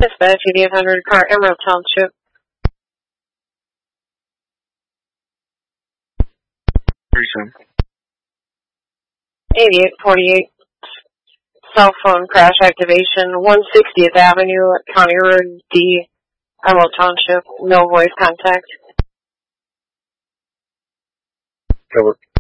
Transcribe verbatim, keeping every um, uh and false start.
Dispatch eighty-eight hundred car, Emerald Township. eighty-eight forty-eight. Cell phone crash activation, one sixtieth Avenue, County Road D, Emerald Township. No voice contact. Cover.